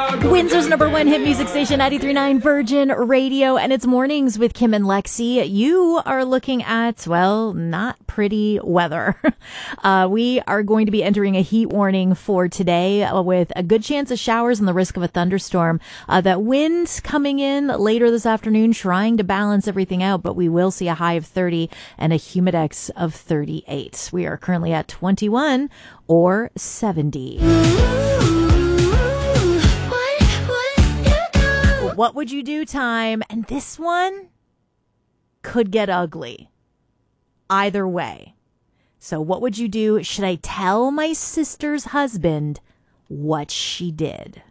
Windsor's number one hit music station, 93.9 Virgin Radio, and it's Mornings with Kim and Lexi. You are looking at, well, not pretty weather. We are going to be entering a heat warning for today with a good chance of showers and the risk of a thunderstorm. That wind coming in later this afternoon, trying to balance everything out, but we will see a high of 30 and a humidex of 38. We are currently at 21 or 70. What would you do time? And this one could get ugly either way. So what would you do? Should I tell my sister's husband what she did?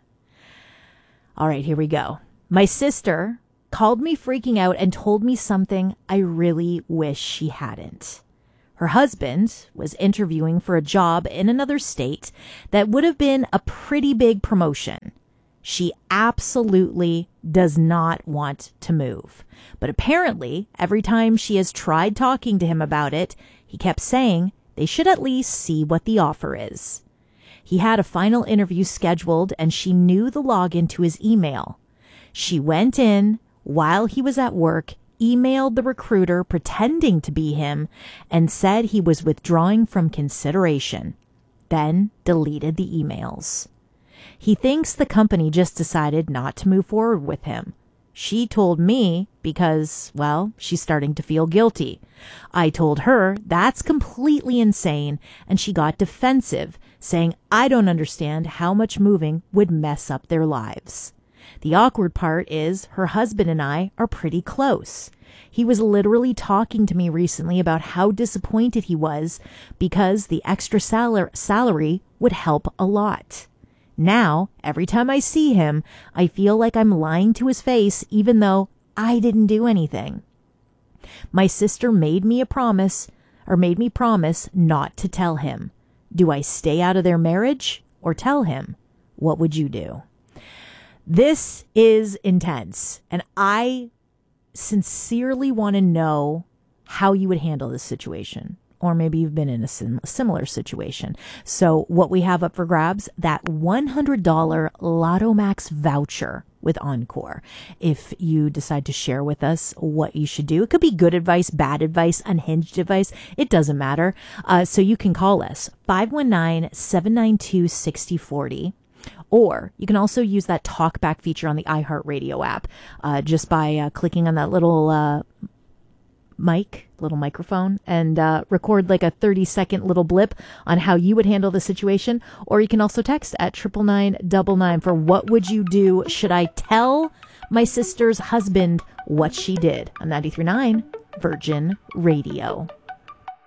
All right, here we go. My sister called me freaking out and told me something I really wish she hadn't. Her husband was interviewing for a job in another state that would have been a pretty big promotion. She absolutely does not want to move. But apparently, every time she has tried talking to him about it, he kept saying they should at least see what the offer is. He had a final interview scheduled and she knew the login to his email. She went in while he was at work, emailed the recruiter pretending to be him, and said he was withdrawing from consideration, then deleted the emails. He thinks the company just decided not to move forward with him. She told me because, well, she's starting to feel guilty. I told her that's completely insane, and she got defensive, saying I don't understand how much moving would mess up their lives. The awkward part is her husband and I are pretty close. He was literally talking to me recently about how disappointed he was because the extra salary would help a lot. Now, every time I see him, I feel like I'm lying to his face, even though I didn't do anything. My sister made me promise not to tell him. Do I stay out of their marriage or tell him? What would you do? This is intense, and I sincerely want to know how you would handle this situation. Or maybe you've been in a similar situation. So what we have up for grabs, that $100 Lotto Max voucher with Encore. If you decide to share with us what you should do, it could be good advice, bad advice, unhinged advice. It doesn't matter. So you can call us 519-792-6040. Or you can also use that talkback feature on the iHeartRadio app just by clicking on that little microphone and record like a 30-second little blip on how you would handle the situation. Or you can also text at 99999 for what would you do? Should I tell my sister's husband what she did? On 93.9 Virgin Radio.